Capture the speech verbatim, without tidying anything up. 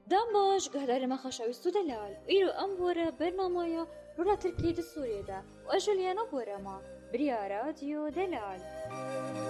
دام باش گهدار ما خۆشەویست و دەلال ئیرۆ ئەم بۆرە بەرنامەیە ڕوونا ترکیە سووریەدا و ئەژەلیانە بۆرەما بریارە دیۆ دەلال